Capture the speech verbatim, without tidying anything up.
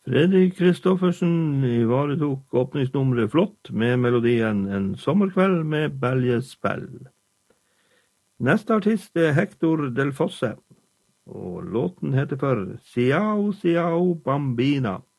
Fredrik Kristoffersen ivaretok åpningsnummeret flott med melodien En sommerkveld med beljespill. Neste artist er Hector Del Fosse, og låten heter for Ciao Ciao Bambina.